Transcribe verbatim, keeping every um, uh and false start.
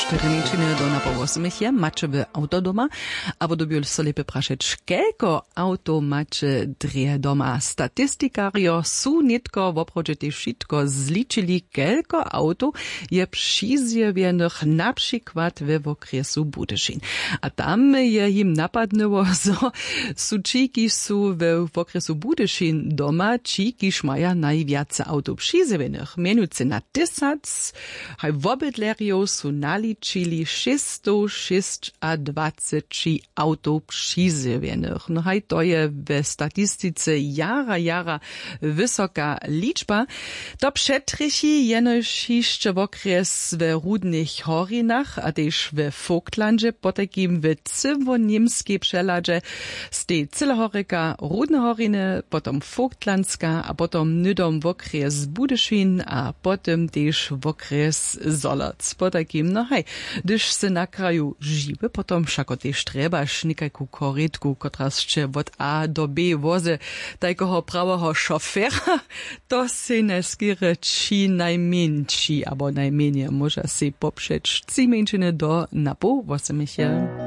cztery minčiny do napołosmych je, macie wy auto doma, albo dobił so lepiej praszeć, kelko auto macie drie doma. Statystikario su nitko w oprodzie te wszystko zliczyli, kelko auto je przyzjewionych na przykład w okresu Budyszin. A tam je im napadnęło, so su čiki su w okresu Budyszin doma, čiki maja najwiace auto przyzjewionych. Mianujcy na tysac, haj w obydleriu su naliczyli šesto dwadzieścia auto przyzjewionych. No haj to je w statystyce jara, jara wysoka liczba. To przetrychi jenoż jeszcze w okres w Rudnych Horinach, a też w Vogtlandzie, po takim w cywo-niemskiej przeladzie z tej Cylehoryka, Rudne Horiny, potem Vogtlandska, a potem nydom w okres Budyszin, a potem też w okres Zoloc. Po takim, no hej, gdyż se na kraju żywy, potem všako też trebaš nikajku korytku, która jeszcze od A do B wozy takiego prawego szofera, to se ne skiery ci najmniejsi, albo najmniej może se poprzeć ci mniejszyny do napo, wo se mich